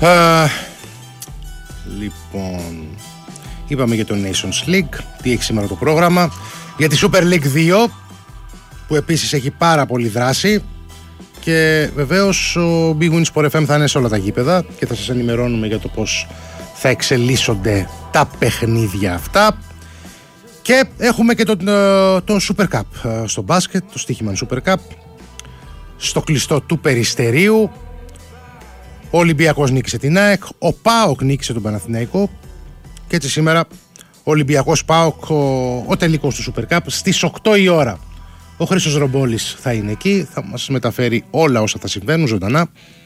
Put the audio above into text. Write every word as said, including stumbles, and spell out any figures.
Uh, λοιπόν, είπαμε για το Nations League, τι έχει σήμερα το πρόγραμμα. Για τη Super League δύο, που επίσης έχει πάρα πολύ δράση. Και βεβαίως ο Big Win Sport εφ εμ θα είναι σε όλα τα γήπεδα και θα σας ενημερώνουμε για το πώς θα εξελίσσονται τα παιχνίδια αυτά. Και έχουμε και τον, τον Super Cup στο μπάσκετ, το Στοίχημαν Super Cup, στο κλειστό του Περιστερίου. Ο Ολυμπιακός νίκησε την ΑΕΚ, ο ΠΑΟΚ νίκησε τον Παναθηναϊκό και έτσι σήμερα ο Ολυμπιακός ΠΑΟΚ, ο, ο τελικός του Super Cup στις οκτώ η ώρα. Ο Χρήστος Ρομπόλης θα είναι εκεί, θα μας μεταφέρει όλα όσα θα συμβαίνουν ζωντανά.